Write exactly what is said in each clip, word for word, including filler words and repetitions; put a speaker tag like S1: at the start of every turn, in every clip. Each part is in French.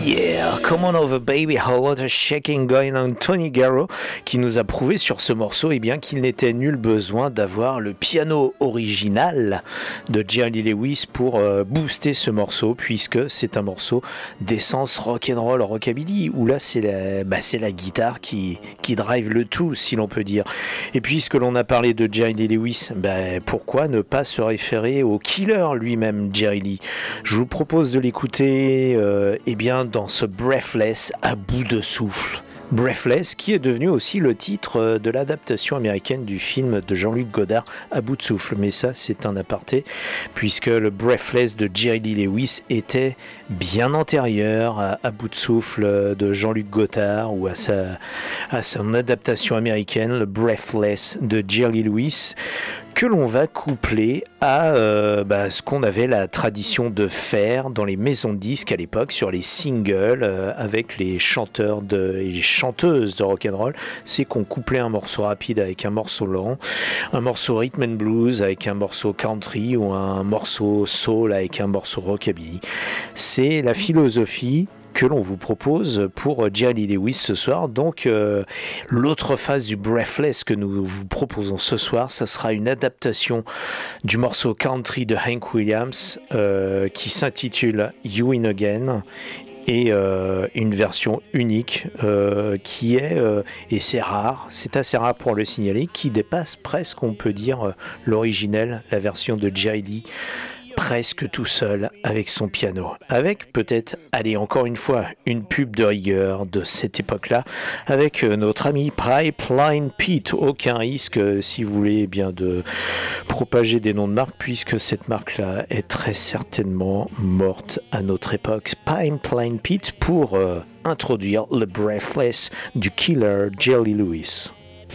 S1: Yeah, come on over baby, a lot of shaking going on. Tony Garrow qui nous a prouvé sur ce morceau eh bien, qu'il n'était nul besoin d'avoir le piano original de Jerry Lee Lewis pour euh, booster ce morceau, puisque c'est un morceau d'essence rock'n'roll, rockabilly, où là c'est la, bah, c'est la guitare qui, qui drive le tout, si l'on peut dire. Et puisque l'on a parlé de Jerry Lee Lewis, bah, pourquoi ne pas se référer au killer lui-même, Jerry Lee. Je vous propose de l'écouter euh, eh bien, dans ce Breathless, à bout de souffle. Breathless, qui est devenu aussi le titre de l'adaptation américaine du film de Jean-Luc Godard, À bout de souffle. Mais ça, c'est un aparté, puisque le Breathless de Jerry Lee Lewis était bien antérieur à À bout de souffle de Jean-Luc Godard ou à, sa, à son adaptation américaine, le Breathless de Jerry Lee Lewis, que l'on va coupler à euh, bah, ce qu'on avait la tradition de faire dans les maisons de disques à l'époque, sur les singles euh, avec les chanteurs de, et les chanteuses de rock'n'roll, c'est qu'on couplait un morceau rapide avec un morceau lent, un morceau rhythm and blues avec un morceau country ou un morceau soul avec un morceau rockabilly. C'est la philosophie que l'on vous propose pour Jerry Lee Lewis ce soir. Donc euh, l'autre phase du Breathless que nous vous proposons ce soir, ça sera une adaptation du morceau country de Hank Williams euh, qui s'intitule You Win Again, et euh, une version unique euh, qui est, euh, et c'est rare, c'est assez rare pour le signaler, qui dépasse presque, on peut dire, euh, l'originel, la version de Jerry Lee, presque tout seul avec son piano, avec peut-être, allez encore une fois, une pub de rigueur de cette époque-là, avec notre ami Pipeline Pete. Aucun risque, si vous voulez, bien de propager des noms de marques, puisque cette marque-là est très certainement morte à notre époque. Pipeline Pete pour euh, introduire le Breathless du killer Jerry Lee Lewis.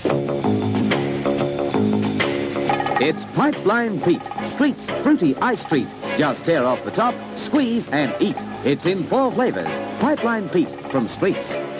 S2: It's Pipeline Pete, Street's fruity ice treat. Just tear off the top, squeeze and eat. It's in four flavors. Pipeline Pete from Street's.